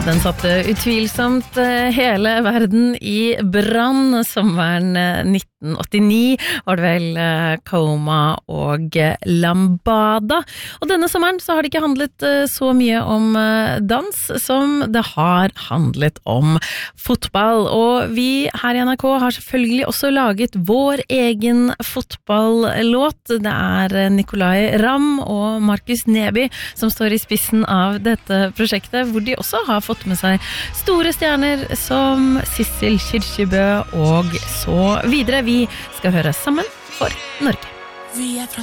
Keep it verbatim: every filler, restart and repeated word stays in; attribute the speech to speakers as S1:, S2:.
S1: den satte utvilsomt hele verden i brann. Sommeren nitten åttini var det vel Coma og Lambada. Og denne sommeren så har det ikke handlet så mye om dans som det har handlet om fotball. Og vi her i N R K har selvfølgelig også laget vår egen fotballlåt. Det er Nicolai Ramm og Markus Neby som står i spissen av dette prosjektet, hvor de også har fått med seg store stjerner som Sissel Kyrkjebø og så videre. Vi skal høre Sammen for Norge.
S2: Vi er fra